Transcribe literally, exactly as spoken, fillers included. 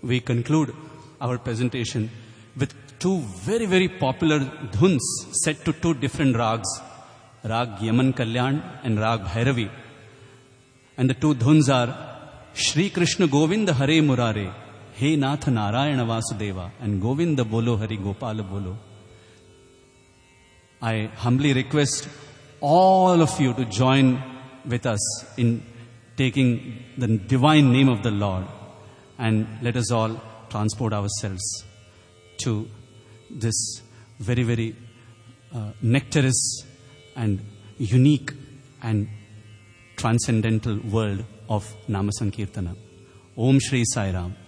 we conclude our presentation with two very, very popular dhuns set to two different rags, Rag Yaman Kalyan and Rag Bhairavi. And the two dhuns are Shri Krishna Govinda Hare Murare, He Nath Narayana Vasudeva, and Govinda Bolo Hari Gopala Bolo. I humbly request all of you to join with us in taking the divine name of the Lord, and let us all transport ourselves to this very, very uh, nectarous and unique and transcendental world of Nama Sankirtana. Om Shri Sai Ram.